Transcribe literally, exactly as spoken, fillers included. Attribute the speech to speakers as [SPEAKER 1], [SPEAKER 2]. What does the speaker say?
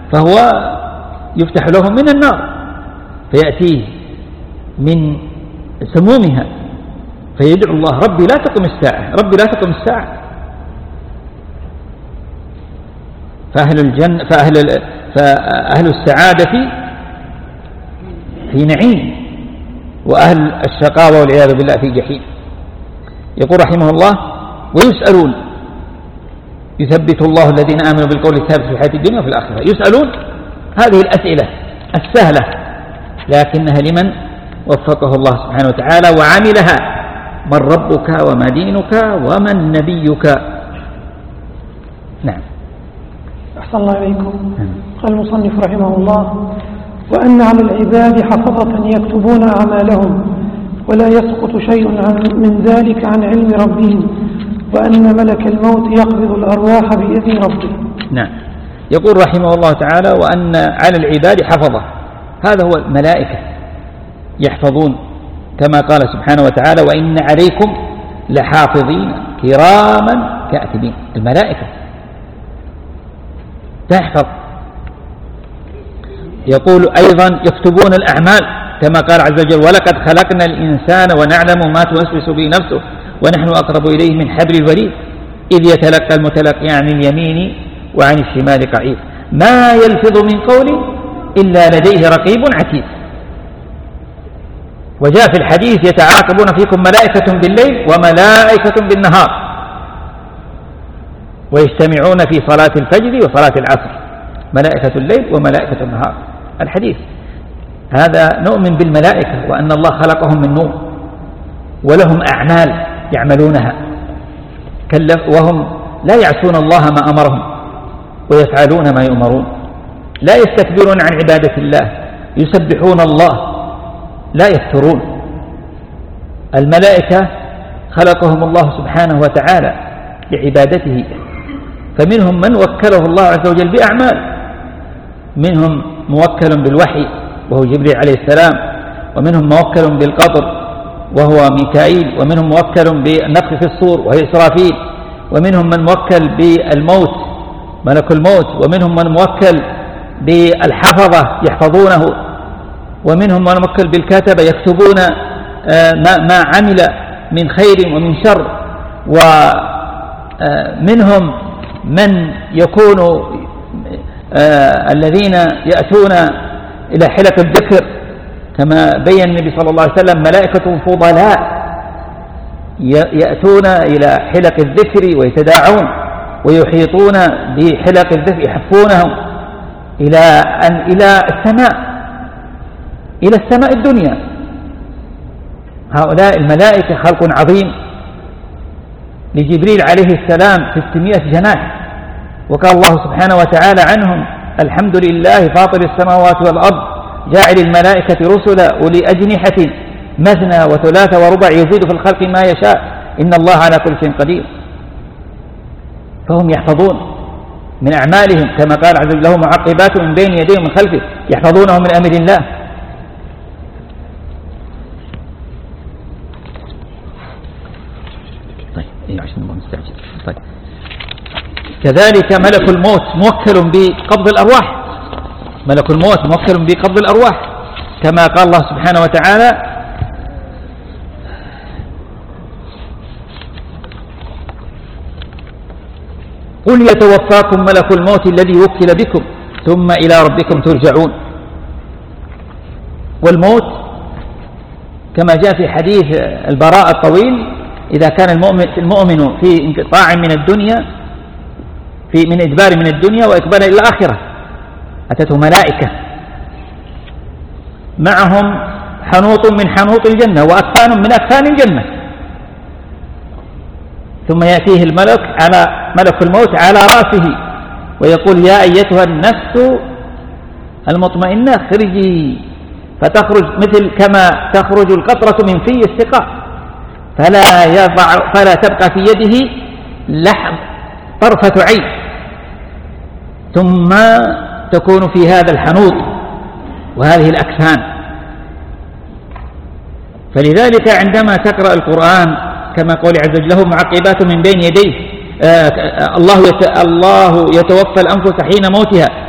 [SPEAKER 1] فهو يفتح له من النار فيأتيه من سمومها فيدعو الله ربي لا تقم الساعة ربي لا تقم الساعة. فأهل الجنة فأهل, فأهل السعادة في نعيم وأهل الشقاوة والعياذ بالله في جحيم. يقول رحمه الله ويسألون يثبت الله الذين آمنوا بالقول الثابت في الحياة الدنيا وفي الآخرة. يسألون هذه الأسئلة السهلة لكنها لمن وفقه الله سبحانه وتعالى وعملها. من ربك وما دينك ومن نبيك. نعم.
[SPEAKER 2] أحسن الله إليكم. قال المصنف رحمه الله وأن على العباد حفظة يكتبون أعمالهم ولا يسقط شيء من ذلك عن علم ربهم وأن ملك الموت يقبض الأرواح بإذن ربه.
[SPEAKER 1] نعم. يقول رحمه الله تعالى وأن على العباد حفظة هذا هو الملائكة يحفظون كما قال سبحانه وتعالى وإن عليكم لحافظين كراما كاتبين. الملائكة تحفظ. يقول أيضا يكتبون الأعمال كما قال عز وجل ولقد خلقنا الإنسان ونعلم ما توسوس به نفسه ونحن أقرب إليه من حبل الوريد إذ يتلقى المتلقي عن اليمين وعن الشمال قعيد ما يلفظ من قول إلا لديه رقيب عتيد. وجاء في الحديث يتعاقبون فيكم ملائكة بالليل وملائكة بالنهار ويجتمعون في صلاة الفجر وصلاة العصر ملائكة الليل وملائكة النهار. الحديث هذا نؤمن بالملائكة وأن الله خلقهم من نور ولهم أعمال يعملونها وهم لا يعصون الله ما أمرهم ويفعلون ما يؤمرون لا يستكبرون عن عبادة الله يسبحون الله لا يفترون. الملائكة خلقهم الله سبحانه وتعالى لعبادته فمنهم من وكله الله عز وجل بأعمال منهم موكل بالوحي وهو جبريل عليه السلام ومنهم موكل بالقطر وهو ميكائيل ومنهم موكل بالنفخ في الصور وهي إسرافيل ومنهم من موكل بالموت ملك الموت ومنهم من موكل بالحفظة يحفظونه ومنهم من موكل بالكتبة يكتبون ما عمل من خير ومن شر ومنهم من يكون الذين يأتون إلى حلق الذكر كما بين النبي صلى الله عليه وسلم ملائكة فضلاء يأتون إلى حلق الذكر ويتداعون ويحيطون بحلق الذكر يحفونهم إلى أن إلى السماء إلى السماء الدنيا. هؤلاء الملائكة خلق عظيم لجبريل عليه السلام ستمائة جناح وقال الله سبحانه وتعالى عنهم الحمد لله فاطر السماوات والأرض جاعل الملائكة رسلا أولي أجنحة مثنى وثلاث وربع يزيد في الخلق ما يشاء إن الله على كل شيء قدير. فهم يحفظون من أعمالهم كما قال عز وجل له معقبات من بين يديه ومن خلفه يحفظونه من أمر الله. طيب إيه عشان الله مستعجل. طيب كذلك ملك الموت موكل بقبض الأرواح ملك الموت موكل بقبض الأرواح كما قال الله سبحانه وتعالى قل يتوفاكم ملك الموت الذي وكل بكم ثم إلى ربكم ترجعون. والموت كما جاء في حديث البراء الطويل إذا كان المؤمن, المؤمن في انقطاع من الدنيا في من إدبار من الدنيا وإقبال إلى الآخرة أتته ملائكة معهم حنوط من حنوط الجنة وأكفان من أكفان الجنة ثم يأتيه الملك على ملك الموت على رأسه ويقول يا أيتها النفس المطمئنة خرجي فتخرج مثل كما تخرج القطرة من في السقاء فلا, يضع فلا تبقى في يده لحظ طرفة عين ثم تكون في هذا الحنوط وهذه الأكفان. فلذلك عندما تقرأ القرآن كما قول عز وجل له معقبات من بين يديه آه الله, يت الله يتوفى الأنفس حين موتها